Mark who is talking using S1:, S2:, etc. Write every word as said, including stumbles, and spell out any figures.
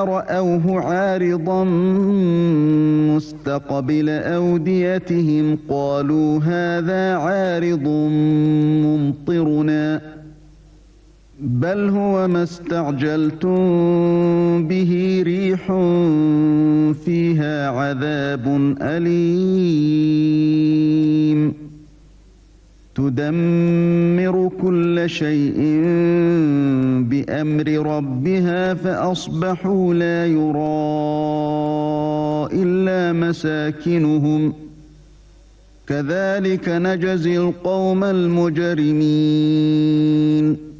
S1: رأوه عارضا مستقبل أوديتهم قالوا هذا عارض ممطرنا بل هو ما استعجلتم به ريح فيها عذاب أليم تدمر كل شيء بأمر ربها فأصبحوا لا يرى إلا مساكنهم كذلك نجزي القوم المجرمين